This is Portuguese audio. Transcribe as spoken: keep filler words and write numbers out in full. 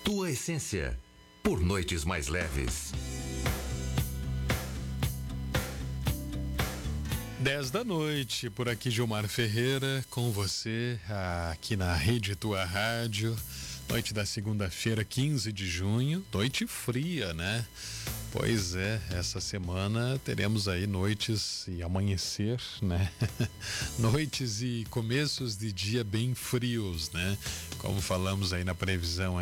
tua essência, por noites mais leves. dez da noite, por aqui Gilmar Ferreira, com você, aqui na Rede Tua Rádio. Noite da segunda-feira, quinze de junho, noite fria, né? Pois é, essa semana teremos aí noites e amanhecer, né? Noites e começos de dia bem frios, né? Como falamos aí na previsão